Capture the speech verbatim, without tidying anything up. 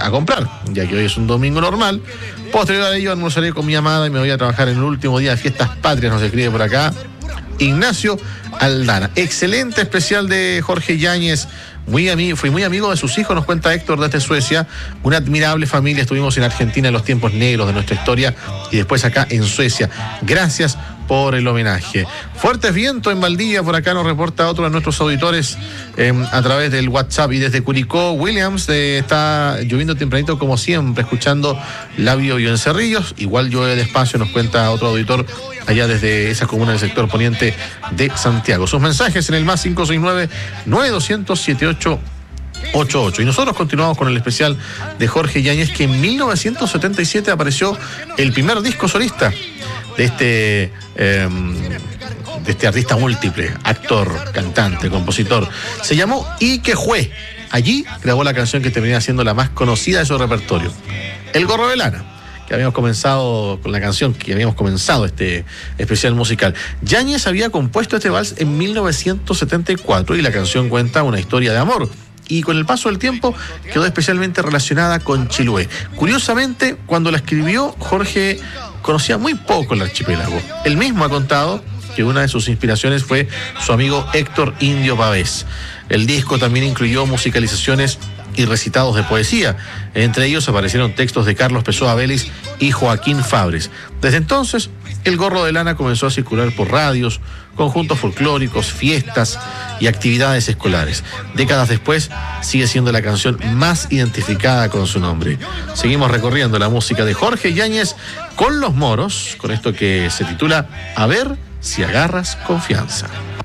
a comprar, ya que hoy es un domingo normal. Posterior a ello almorzaré con mi amada y me voy a trabajar en el último día de fiestas patrias, nos escribe por acá Ignacio Aldana. Excelente especial de Jorge Yáñez. Muy ami- fui muy amigo de sus hijos, nos cuenta Héctor desde Suecia. Una admirable familia, estuvimos en Argentina en los tiempos negros de nuestra historia y después acá en Suecia. Gracias por el homenaje. Fuertes vientos en Valdivia, por acá nos reporta otro de nuestros auditores eh, a través del WhatsApp. Y desde Curicó, Williams, eh, está lloviendo tempranito como siempre, escuchando Labio y en Cerrillos. Igual llueve despacio, nos cuenta otro auditor allá desde esa comuna del sector poniente de Santiago. Sus mensajes en el más cinco seis nueve, nueve dos cero cero, siete ocho ocho ocho. Y nosotros continuamos con el especial de Jorge Yáñez, que en mil novecientos setenta y siete apareció el primer disco solista de este eh, de este artista múltiple, actor, cantante, compositor. Se llamó Ique Jue. Allí grabó la canción que termina siendo la más conocida de su repertorio, El Gorro de Lana, que habíamos comenzado con la canción que habíamos comenzado este especial musical. Yáñez había compuesto este vals en mil novecientos setenta y cuatro y la canción cuenta una historia de amor. Y con el paso del tiempo quedó especialmente relacionada con Chiloé. Curiosamente, cuando la escribió, Jorge conocía muy poco el archipiélago. Él mismo ha contado que una de sus inspiraciones fue su amigo Héctor Indio Pavés. El disco también incluyó musicalizaciones y recitados de poesía. Entre ellos aparecieron textos de Carlos Pessoa Vélez y Joaquín Fabres. Desde entonces, El Gorro de Lana comenzó a circular por radios, conjuntos folclóricos, fiestas y actividades escolares. Décadas después, sigue siendo la canción más identificada con su nombre. Seguimos recorriendo la música de Jorge Yáñez con Los Moros, con esto que se titula A ver si agarras confianza.